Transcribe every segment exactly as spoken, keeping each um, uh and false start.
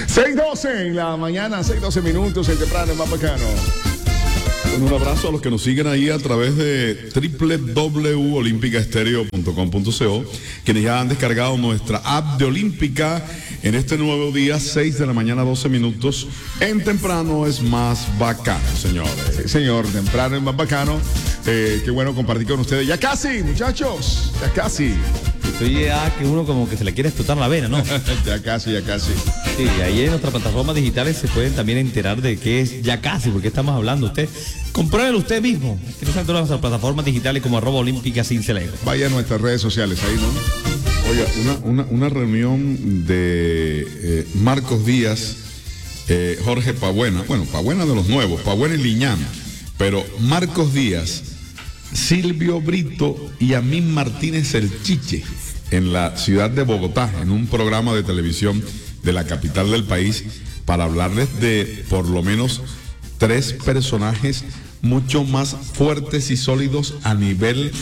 seis doce en la mañana, seis doce minutos, el temprano, el más bacano. Un abrazo a los que nos siguen ahí a través de doble u doble u doble u punto olímpica estéreo punto com punto co, quienes ya han descargado nuestra app de Olímpica en este nuevo día, seis de la mañana, doce minutos. En temprano es más bacano, señores. Sí, señor, temprano es más bacano. Eh, qué bueno compartir con ustedes. Ya casi, muchachos, ya casi. Estoy ya que uno como que se le quiere explotar la vena, ¿no? Ya casi, ya casi. Sí, ahí en nuestras plataformas digitales se pueden también enterar de qué es ya casi, porque estamos hablando. Usted, compruébelo usted mismo. Que no sean todas nuestras plataformas digitales como arroba olímpica cincelejo. Vaya a nuestras redes sociales ahí, ¿no? Oiga, una, una, una reunión de eh, Marcos Díaz, eh, Jorge Pabuena, bueno, Pabuena de los nuevos, Pabuena y Liñán, pero Marcos Díaz, Silvio Brito y Amín Martínez el Chiche, en la ciudad de Bogotá, en un programa de televisión de la capital del país, para hablarles de por lo menos tres personajes mucho más fuertes y sólidos a nivel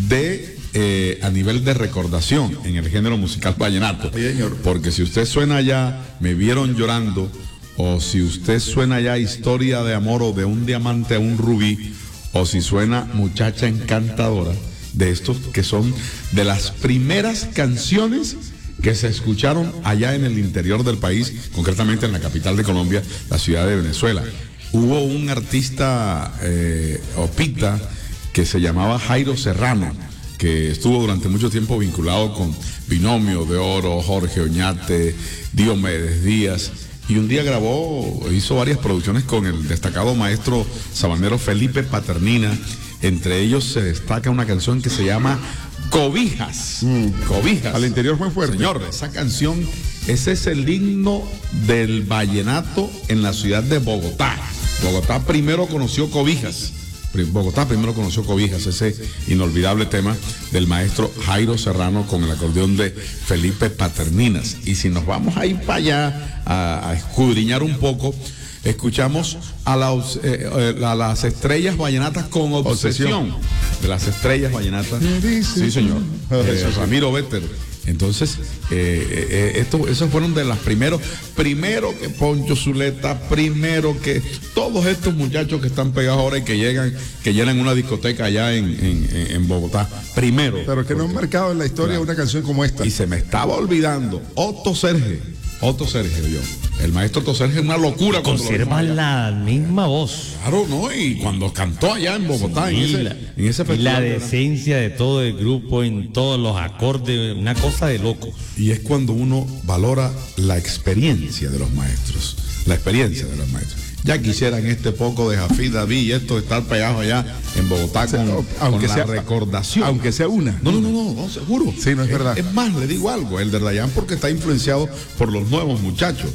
de eh, a nivel de recordación en el género musical vallenato. Porque si usted suena ya Me Vieron Llorando, o si usted suena ya Historia de Amor o De un Diamante a un Rubí, o si suena Muchacha Encantadora, de estos que son de las primeras canciones que se escucharon allá en el interior del país, concretamente en la capital de Colombia, la ciudad de Venezuela. Hubo un artista eh, opita que se llamaba Jairo Serrano, que estuvo durante mucho tiempo vinculado con Binomio de Oro, Jorge Oñate, Diomedes Díaz, y un día grabó, hizo varias producciones con el destacado maestro sabanero Felipe Paternina. Entre ellos se destaca una canción que se llama Cobijas. Mm. Cobijas. Al interior fue fuerte. Señor, esa canción, ese es el himno del vallenato en la ciudad de Bogotá. Bogotá primero conoció Cobijas. Bogotá primero conoció Cobijas, ese inolvidable tema del maestro Jairo Serrano con el acordeón de Felipe Paterninas. Y si nos vamos a ir para allá a, a escudriñar un poco, escuchamos a, la, eh, a las estrellas vallenatas con obsesión. obsesión. De las estrellas vallenatas. Sí, señor. Eh, Ramiro Vetter. Entonces, eh, eh, esto, esos fueron de las primeros, primero que Poncho Zuleta, primero que todos estos muchachos que están pegados ahora y que llegan, que llenan una discoteca allá en, en, en Bogotá, primero. Pero que no han marcado en la historia, claro, una canción como esta. Y se me estaba olvidando, Otto Serge, Otto Serge, yo. El maestro Otto Serge es una locura. Conserva la misma voz. Claro, ¿no? Y cuando cantó allá en Bogotá, sí, en, ese, la, en ese festival. Y la decencia de todo el grupo, en todos los acordes, una cosa de loco. Y es cuando uno valora la experiencia de los maestros. La experiencia de los maestros. Ya quisieran este poco de Jafid David y esto de estar pegado allá en Bogotá, o sea, con, aunque con sea, la recordación. Aunque sea una. No, no, no, no, no, seguro. Sí, no es verdad. Es, es más, le digo algo, el de Dayan porque está influenciado por los nuevos muchachos.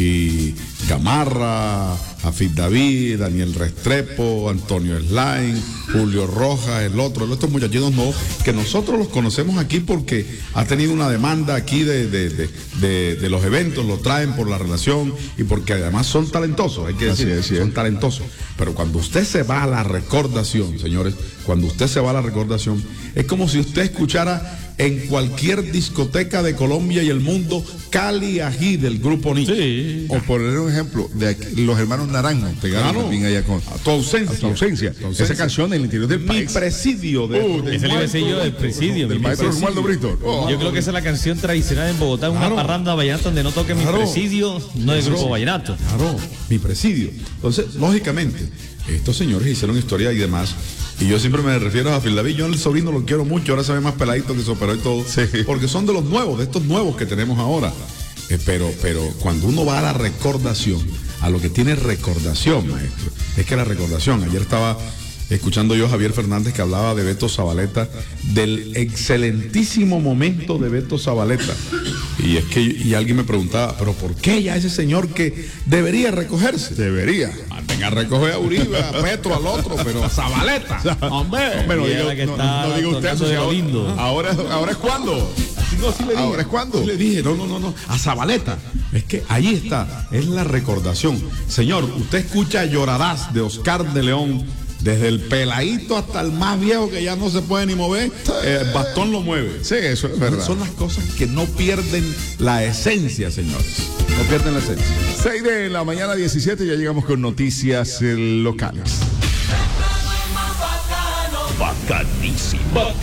Y Gamarra, Jafid David, Daniel Restrepo, Antonio Slain, Julio Rojas, el otro, estos muchachitos nuevos que nosotros los conocemos aquí porque ha tenido una demanda aquí de, de, de, de, de los eventos, lo traen por la relación y porque además son talentosos, hay que decir, así es, son talentosos. Pero cuando usted se va a la recordación, señores, cuando usted se va a la recordación, es como si usted escuchara en cualquier discoteca de Colombia y el mundo Cali Ají del grupo Nietzsche. Sí. O poner un ejemplo de aquí, los hermanos Naranjo pegaron claro, también allá con a tu ausencia, a tu ausencia. Tu ausencia. Esa canción en el interior del Mi país. Presidio de, uh, ese le decía yo del presidio, del maestro Romualdo Brito. Oh. Yo creo que esa es la canción tradicional en Bogotá, una claro, parranda vallenata donde no toque claro, Mi Presidio, no es grupo vallenato. Claro, Mi Presidio. Entonces, lógicamente, estos señores hicieron historia y demás. Y yo siempre me refiero a Phil David, yo al sobrino lo quiero mucho, ahora se ve más peladito que se operó y todo, sí, porque son de los nuevos, de estos nuevos que tenemos ahora. Eh, pero, pero cuando uno va a la recordación, a lo que tiene recordación, maestro, es que la recordación, ayer estaba escuchando yo a Javier Fernández que hablaba de Beto Zabaleta, del excelentísimo momento de Beto Zabaleta. Y es que, y alguien me preguntaba, pero ¿por qué ya ese señor que debería recogerse? Debería. Manden a recoger a Uribe, a Petro, al otro, pero a Zabaleta. Hombre, hombre, no diga, no, no diga usted eso. Lindo. Ahora, ahora es cuando. No, sí le dije. Ahora es cuando. Sí le dije, no, no, no, no. A Zabaleta. Es que ahí está, es la recordación. Señor, usted escucha Llorarás de Oscar de León. Desde el peladito hasta el más viejo que ya no se puede ni mover, eh, bastón lo mueve. Sí, eso es verdad. Son las cosas que no pierden la esencia, señores. No pierden la esencia. seis de la mañana, diecisiete, ya llegamos con noticias eh, locales. Bacanísimo.